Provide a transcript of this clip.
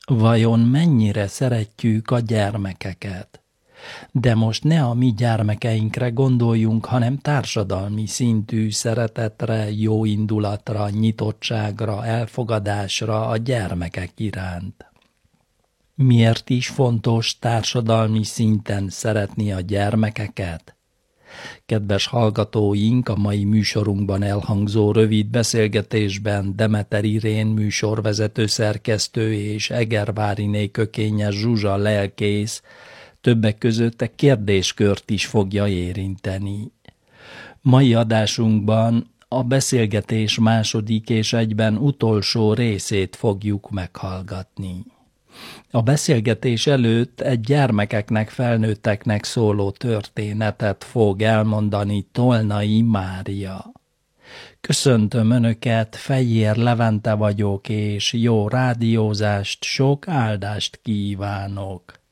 Vajon mennyire szeretjük a gyermekeket? De most ne a mi gyermekeinkre gondoljunk, hanem társadalmi szintű szeretetre, jóindulatra, nyitottságra, elfogadásra a gyermekek iránt. Miért is fontos társadalmi szinten szeretni a gyermekeket? Kedves hallgatóink, a mai műsorunkban elhangzó rövid beszélgetésben Demeter Irén műsorvezető szerkesztő és Egerváriné Kökényes Zsuzsa lelkész többek között a kérdéskört is fogja érinteni. Mai adásunkban a beszélgetés második és egyben utolsó részét fogjuk meghallgatni. A beszélgetés előtt egy gyermekeknek, felnőtteknek szóló történetet fog elmondani Tolnai Mária. Köszöntöm Önöket, Fejér Levente vagyok, és jó rádiózást, sok áldást kívánok!